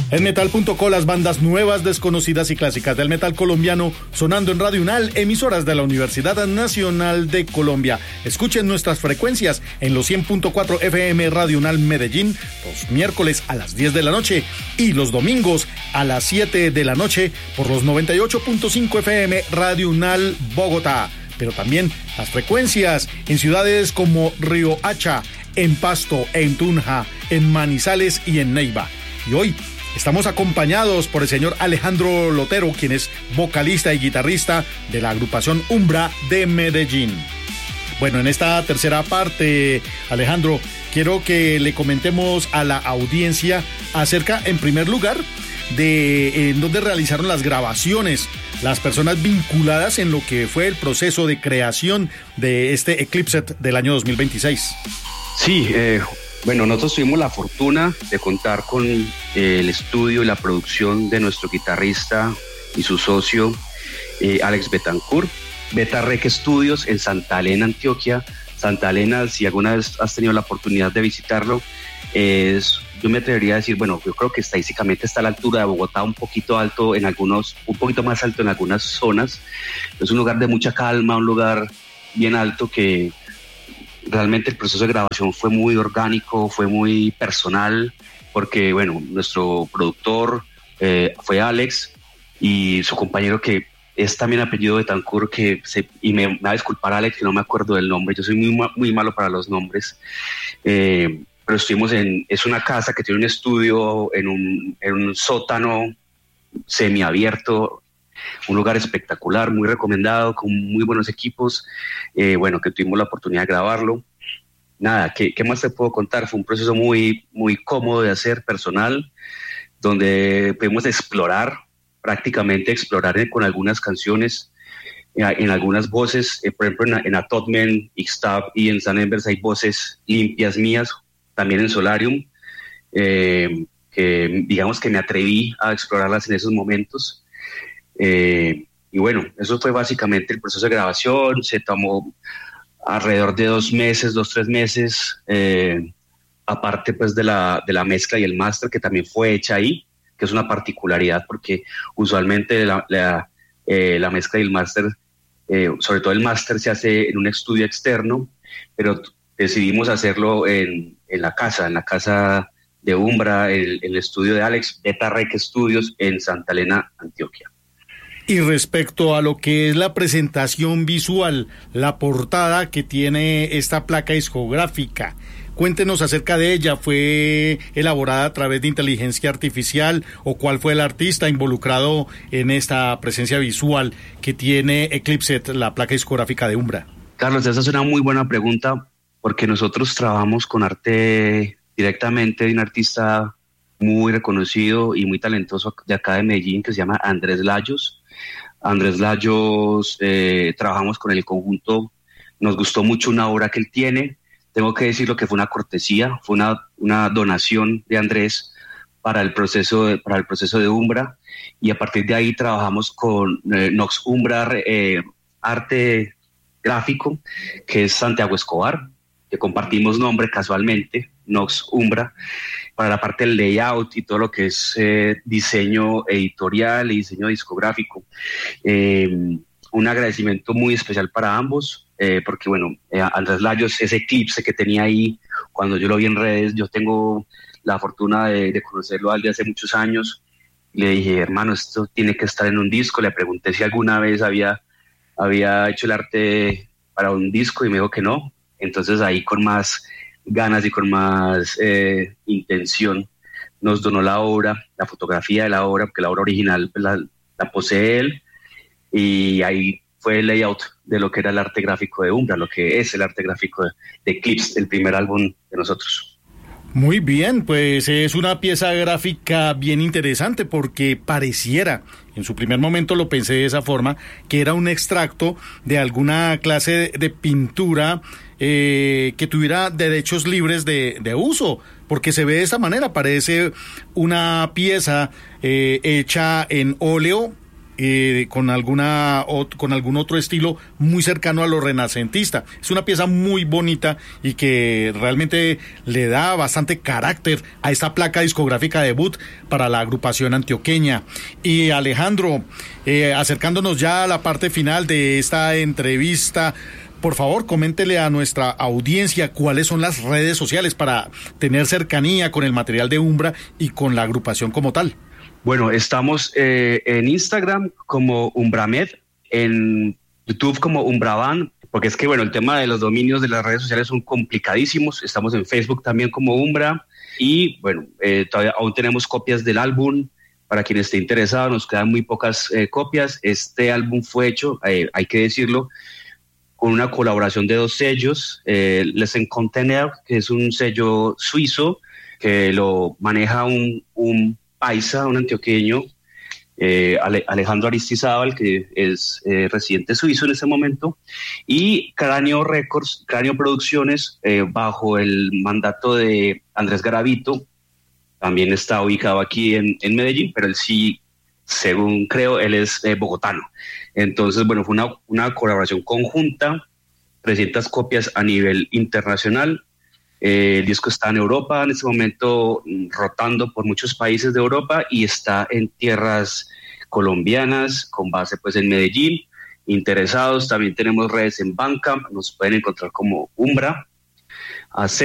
En Metal.co, las bandas nuevas, desconocidas y clásicas del metal colombiano sonando en Radio UNAL, emisoras de la Universidad Nacional de Colombia. Escuchen nuestras frecuencias en los 100.4 FM Radio UNAL Medellín, los miércoles a las 10 de la noche y los domingos a las 7 de la noche por los 98.5 FM Radio UNAL Bogotá. Pero también las frecuencias en ciudades como Riohacha, en Pasto, en Tunja, en Manizales y en Neiva. Y hoy estamos acompañados por el señor Alejandro Lotero, quien es vocalista y guitarrista de la agrupación Umbra de Medellín. Bueno, en esta tercera parte, Alejandro, quiero que le comentemos a la audiencia acerca, en primer lugar, de en dónde realizaron las grabaciones, las personas vinculadas en lo que fue el proceso de creación de este Eclipse del año 2026. Sí, bueno, nosotros tuvimos la fortuna de contar con el estudio y la producción de nuestro guitarrista y su socio, Alex Betancourt, Beta Rec Studios en Santa Elena, Antioquia. Santa Elena, si alguna vez has tenido la oportunidad de visitarlo, yo me atrevería a decir, bueno, yo creo que estadísticamente está a la altura de Bogotá, un poquito alto en algunos, un poquito más alto en algunas zonas. Es un lugar de mucha calma, un lugar bien alto que realmente el proceso de grabación fue muy orgánico, fue muy personal, porque, bueno, nuestro productor fue Alex y su compañero, que es también apellido Betancourt, y me va a disculpar Alex, que no me acuerdo del nombre, yo soy muy malo para los nombres, pero estuvimos es una casa que tiene un estudio en un sótano semiabierto, un lugar espectacular, muy recomendado, con muy buenos equipos, bueno, que tuvimos la oportunidad de grabarlo. Nada, ¿qué más te puedo contar? Fue un proceso muy, muy cómodo de hacer, personal, donde pudimos prácticamente explorar con algunas canciones, en algunas voces, por ejemplo en A Totmen, Ixtab y en San Embers hay voces limpias mías, también en Solarium, que digamos que me atreví a explorarlas en esos momentos. Y bueno, eso fue básicamente el proceso de grabación. Se tomó alrededor de 2 meses, 3 meses, aparte pues de la mezcla y el máster, que también fue hecha ahí, que es una particularidad porque usualmente la mezcla y el máster, sobre todo el máster, se hace en un estudio externo, pero decidimos hacerlo en la casa de Umbra, el estudio de Alex, Beta Rec Studios en Santa Elena, Antioquia. Y respecto a lo que es la presentación visual, la portada que tiene esta placa discográfica, cuéntenos acerca de ella. ¿Fue elaborada a través de inteligencia artificial o cuál fue el artista involucrado en esta presencia visual que tiene Eclipse, la placa discográfica de Umbra? Carlos, esa es una muy buena pregunta, porque nosotros trabajamos con arte directamente de un artista muy reconocido y muy talentoso de acá de Medellín, que se llama Andrés Layos. Andrés Layos, trabajamos con el conjunto, nos gustó mucho una obra que él tiene. Tengo que decirlo que fue una cortesía, fue una donación de Andrés para el proceso de Umbra, y a partir de ahí trabajamos con Nox Umbra Arte Gráfico, que es Santiago Escobar, que compartimos nombre casualmente, Nox Umbra, para la parte del layout y todo lo que es diseño editorial y diseño discográfico. Un agradecimiento muy especial para ambos, porque bueno, Andrés Layos, ese Eclipse que tenía ahí, cuando yo lo vi en redes, yo tengo la fortuna de conocerlo desde hace muchos años, y le dije, hermano, esto tiene que estar en un disco. Le pregunté si alguna vez había hecho el arte para un disco, y me dijo que no. Entonces ahí, con más ganas y con más intención, nos donó la obra, la fotografía de la obra, porque la obra original pues, la posee él, y ahí fue el layout de lo que era el arte gráfico de Umbra, lo que es el arte gráfico de Eclipse, el primer álbum de nosotros. Muy bien, pues es una pieza gráfica bien interesante, porque pareciera, en su primer momento lo pensé de esa forma, que era un extracto de alguna clase de pintura que tuviera derechos libres de uso, porque se ve de esa manera. Parece una pieza hecha en óleo con algún otro estilo muy cercano a lo renacentista. Es una pieza muy bonita y que realmente le da bastante carácter a esta placa discográfica debut para la agrupación antioqueña. Y Alejandro, acercándonos ya a la parte final de esta entrevista, por favor, coméntele a nuestra audiencia cuáles son las redes sociales para tener cercanía con el material de Umbra y con la agrupación como tal. Bueno, estamos en Instagram como Umbramed, en YouTube como Umbravan, porque es que, bueno, el tema de los dominios de las redes sociales son complicadísimos. Estamos en Facebook también como Umbra y, bueno, todavía aún tenemos copias del álbum. Para quien esté interesado, nos quedan muy pocas copias. Este álbum fue hecho, hay que decirlo, con una colaboración de 2 sellos, Les Conteneur, que es un sello suizo que lo maneja un paisa, un antioqueño, Alejandro Aristizábal, que es residente suizo en ese momento, y Cráneo Records, Cráneo Producciones, bajo el mandato de Andrés Garavito, también está ubicado aquí en Medellín, pero él sí, según creo, él es bogotano. Entonces, bueno, fue una colaboración conjunta, 300 copias a nivel internacional. El disco está en Europa en este momento, rotando por muchos países de Europa y está en tierras colombianas, con base pues en Medellín. Interesados, también tenemos redes en Bandcamp, nos pueden encontrar como Umbra.